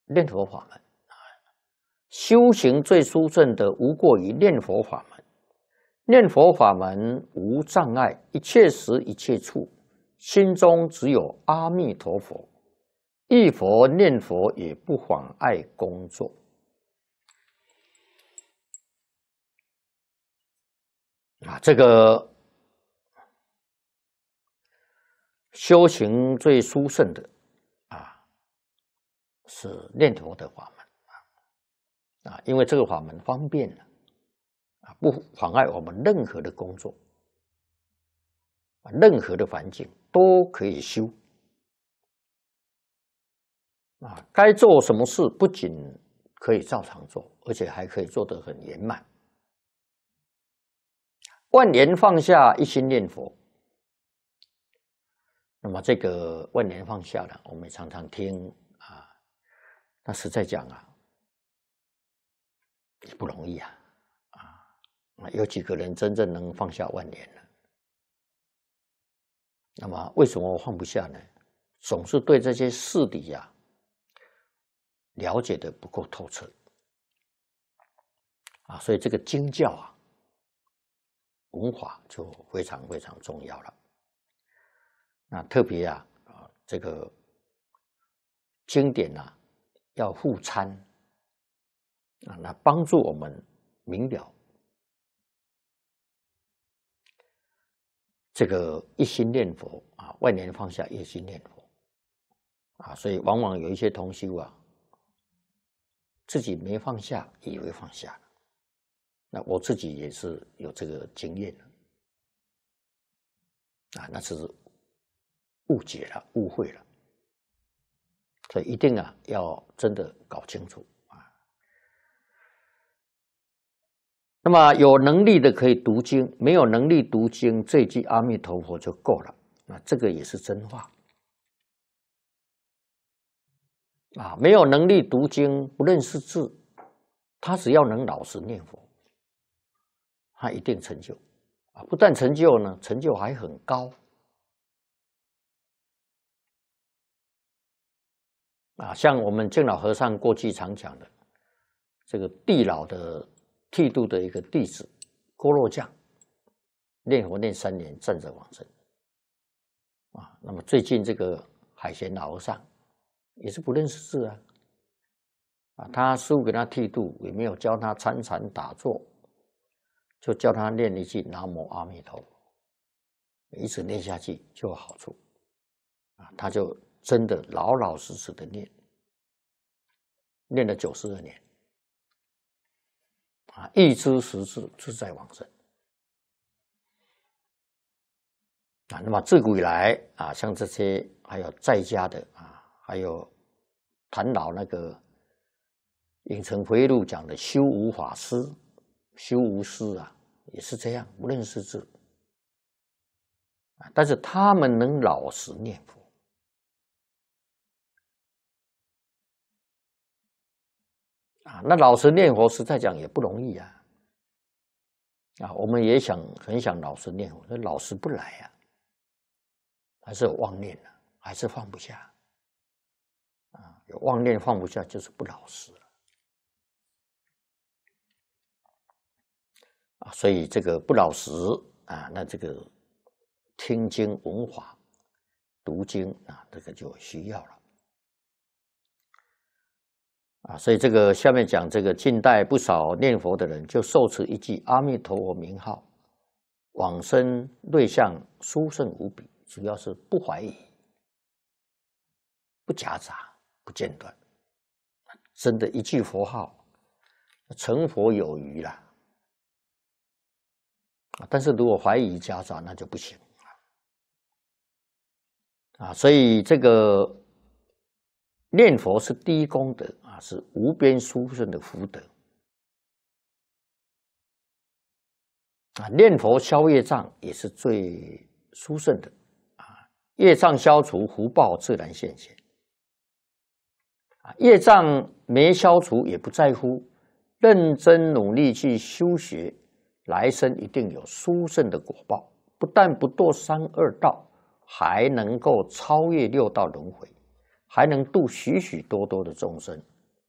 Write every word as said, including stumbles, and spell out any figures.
念佛法门。修行最殊胜的，无过于念佛法门。念佛法门无障碍，一切时一切处，心中只有阿弥陀佛。忆佛念佛也不妨碍工作。啊，这个修行最殊胜的啊，是念佛的法门啊，啊，因为这个法门方便了啊，不妨碍我们任何的工作啊，任何的环境都可以修啊。该做什么事，不仅可以照常做，而且还可以做得很圆满。万年放下，一心念佛。那么这个万年放下呢，我们也常常听啊，那实在讲啊，也不容易啊，啊，有几个人真正能放下万年呢？那么为什么放不下呢？总是对这些事理呀、啊，了解的不够透彻啊，所以这个经教啊，文法就非常非常重要了。那特别啊，啊，这个经典啊，要互参啊，那帮助我们明了这个一心念佛啊，万年放下，一心念佛啊，所以往往有一些同修啊，自己没放下，以为放下了。那我自己也是有这个经验的啊，那是误解了，误会了，所以一定啊要真的搞清楚啊。那么有能力的可以读经，没有能力读经，这句阿弥陀佛就够了。那这个也是真话啊。没有能力读经，不认识字，他只要能老实念佛，他一定成就啊。不但成就呢，成就还很高。啊，像我们净老和尚过去常讲的，这个地老的剃度的一个弟子郭若将，念佛念三年，站着往生。啊，那么最近这个海贤老和尚也是不认识字啊，啊，他师父给他剃度，也没有教他参禅打坐，就教他念一句南无阿弥陀佛，一直念下去就有好处，啊，他就真的老老实实的念，念了九十二年，啊，一知十字自在往生。啊，那么自古以来啊，像这些还有在家的啊，还有谈老那个影城回忆录讲的修无法师、修无师啊，也是这样，不认识字，但是他们能老实念佛。啊，那老实念佛，实在讲也不容易啊！啊，我们也想很想老实念佛，那老实不来啊，还是有妄念啊，还是放不下啊，有妄念放不下，就是不老实了啊。所以这个不老实啊，那这个听经闻法、读经啊，这个就需要了。啊，所以这个下面讲这个近代不少念佛的人，就受持一句阿弥陀佛名号，往生瑞相殊胜无比，主要是不怀疑、不夹杂、不间断，真的一句佛号，成佛有余了。但是如果怀疑夹杂，那就不行啊。所以这个念佛是第一功德啊，是无边殊胜的福德啊。念佛消业障也是最殊胜的啊，业障消除，福报自然现前啊。业障没消除也不在乎，认真努力去修学，来生一定有殊胜的果报，不但不堕三恶道，还能够超越六道轮回，还能度许许多多的众生，